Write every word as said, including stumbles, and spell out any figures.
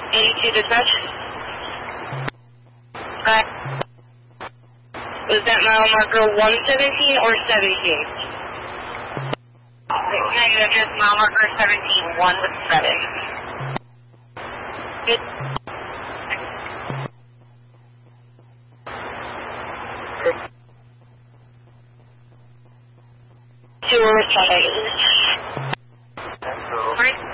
eighty-two dispatch. Hi. Was that mile marker one seventeen or seventeen? Negative, just mile marker seventeen, one seven. Good. Two or seven. Right.